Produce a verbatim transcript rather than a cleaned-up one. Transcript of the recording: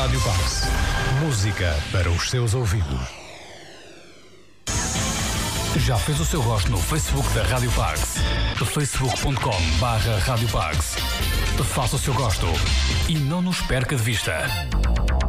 Rádio Pax. Música para os seus ouvidos. Já fez o seu gosto no Facebook da Rádio Pax? facebook ponto com barra Rádio Pax. Faça o seu gosto e não nos perca de vista.